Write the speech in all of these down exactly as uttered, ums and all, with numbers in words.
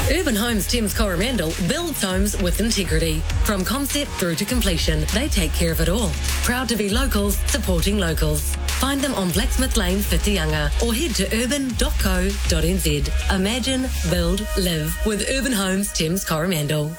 Urban Homes Thames Coromandel builds homes with integrity. From concept through to completion, they take care of it all. Proud to be locals, supporting locals. Find them on Blacksmith Lane, Whitianga, or head to urban dot co dot n z. Imagine, build, live with Urban Homes Thames Coromandel.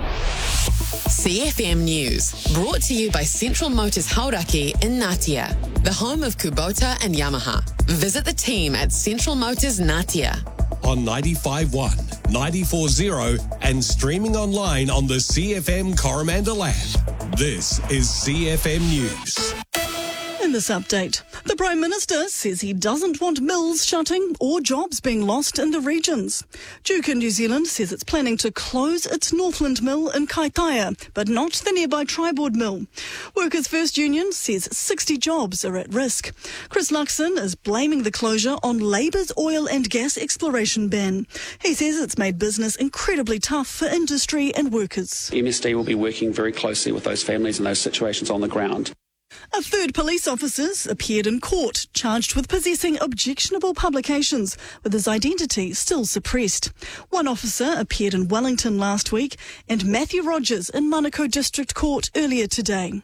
C F M News, brought to you by Central Motors Hauraki in Ngatea, the home of Kubota and Yamaha. Visit the team at Central Motors Ngatea. On ninety-five point one, ninety-four point zero and streaming online on the C F M Coromandel app. This is C F M News. In this update, the Prime Minister says he doesn't want mills shutting or jobs being lost in the regions. Duke in New Zealand says it's planning to close its Northland mill in Kaitaia, but not the nearby Triboard mill. Workers' First Union says sixty jobs are at risk. Chris Luxon is blaming the closure on Labour's oil and gas exploration ban. He says it's made business incredibly tough for industry and workers. M S D will be working very closely with those families and those situations on the ground. A third police officer appeared in court, charged with possessing objectionable publications, with his identity still suppressed. One officer appeared in Wellington last week, and Matthew Rogers in Manukau District Court earlier today.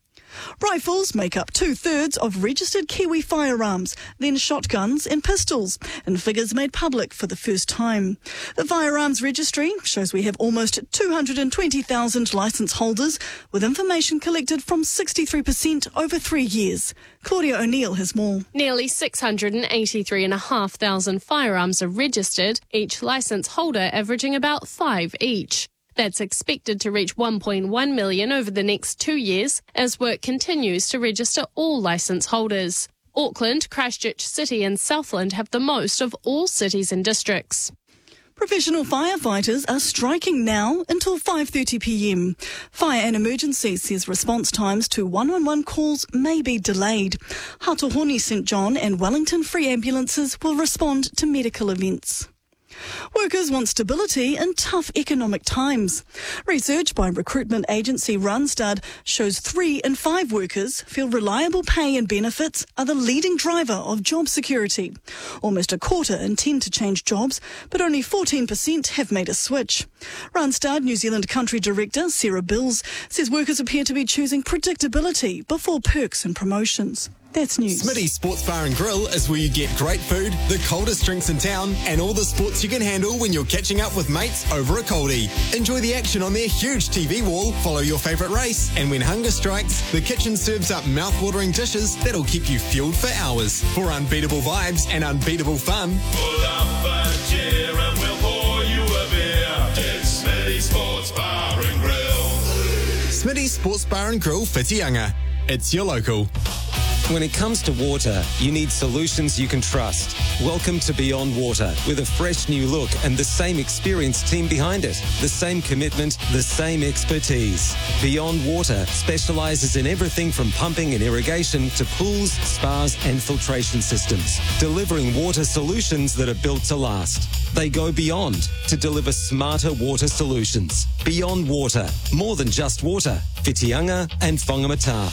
Rifles make up two-thirds of registered Kiwi firearms, then shotguns and pistols, in figures made public for the first time. The Firearms Registry shows we have almost two hundred twenty thousand licence holders, with information collected from sixty-three percent over three years. Claudia O'Neill has more. Nearly six hundred eighty-three thousand five hundred firearms are registered, each licence holder averaging about five each. That's expected to reach one point one million over the next two years as work continues to register all licence holders. Auckland, Christchurch City and Southland have the most of all cities and districts. Professional firefighters are striking now until five thirty p m. Fire and Emergency says response times to one one one calls may be delayed. Hatohoni St John and Wellington Free Ambulances will respond to medical events. Workers want stability in tough economic times. Research by recruitment agency Randstad shows three in five workers feel reliable pay and benefits are the leading driver of job security. Almost a quarter intend to change jobs, but only fourteen percent have made a switch. Randstad New Zealand Country Director Sarah Bills says workers appear to be choosing predictability before perks and promotions. That's news. Smitty's Sports Bar and Grill is where you get great food, the coldest drinks in town, and all the sports you can handle when you're catching up with mates over a coldie. Enjoy the action on their huge T V wall, follow your favourite race, and when hunger strikes, the kitchen serves up mouth-watering dishes that'll keep you fueled for hours. For unbeatable vibes and unbeatable fun, pull up a chair and we'll pour you a beer. It's Smitty's Sports Bar and Grill. Smitty's Sports Bar and Grill, Whitianga. It's your local. When it comes to water, you need solutions you can trust. Welcome to Beyond Water, with a fresh new look and the same experienced team behind it. The same commitment, the same expertise. Beyond Water specialises in everything from pumping and irrigation to pools, spas and filtration systems, delivering water solutions that are built to last. They go beyond to deliver smarter water solutions. Beyond Water, more than just water. Whitianga and Whangamata.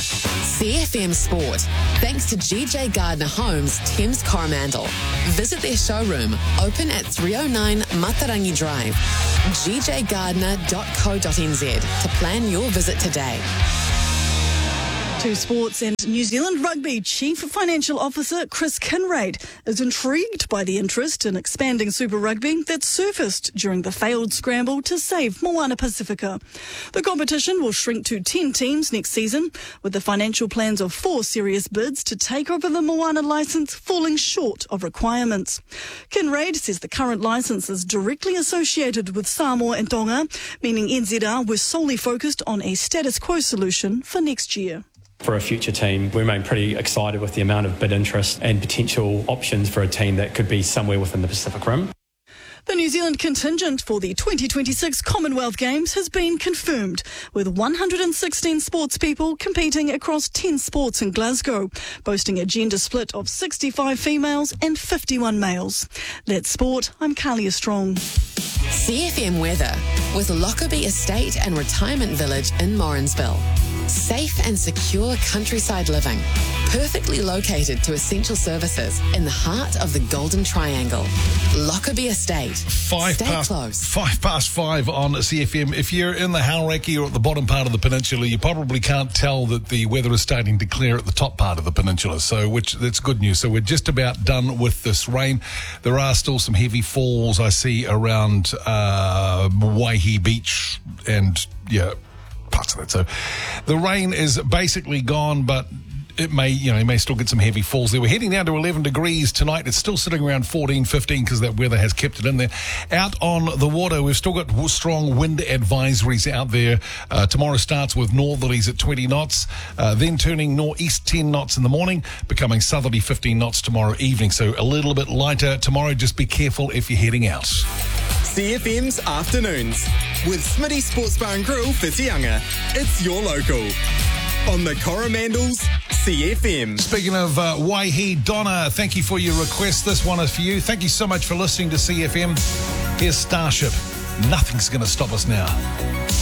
C F M Sport, thanks to G J Gardner Homes, Thames Coromandel. Visit their showroom, open at three oh nine Matarangi Drive. g j gardner dot co dot n z to plan your visit today. To sports, and New Zealand Rugby Chief Financial Officer Chris Kinraid is intrigued by the interest in expanding Super Rugby that surfaced during the failed scramble to save Moana Pacifica. The competition will shrink to ten teams next season, with the financial plans of four serious bids to take over the Moana licence falling short of requirements. Kinraid says the current licence is directly associated with Samoa and Tonga, meaning N Z R was solely focused on a status quo solution for next year. For a future team, we remain pretty excited with the amount of bid interest and potential options for a team that could be somewhere within the Pacific Rim. The New Zealand contingent for the twenty twenty-six Commonwealth Games has been confirmed, with one hundred sixteen sports people competing across ten sports in Glasgow, boasting a gender split of sixty-five females and fifty-one males. That's sport. I'm Kalia Strong. C F M weather with Lockerbie Estate and Retirement Village in Morrinsville. Safe and secure countryside living. Perfectly located to essential services in the heart of the Golden Triangle. Lockerbie Estate. Five Stay past, close. Five past five on C F M. If you're in the Hauraki or at the bottom part of the peninsula, you probably can't tell that the weather is starting to clear at the top part of the peninsula. So, which that's good news. So we're just about done with this rain. There are still some heavy falls I see around uh, Waihi Beach and yeah, parts of that. So the rain is basically gone, but it may, you know, you may still get some heavy falls there. We're heading down to eleven degrees tonight. It's still sitting around fourteen, fifteen because that weather has kept it in there. Out on the water, we've still got strong wind advisories out there. Uh, tomorrow starts with northerlies at twenty knots, uh, then turning northeast ten knots in the morning, becoming southerly fifteen knots tomorrow evening. So a little bit lighter tomorrow. Just be careful if you're heading out. C F M's Afternoons with Smitty Sports Bar and Grill, Whitianga. It's your local. On the Coromandel's C F M. Speaking of uh, Waihi, Donna, thank you for your request. This one is for you. Thank you so much for listening to C F M. Here's Starship. Nothing's going to stop us now.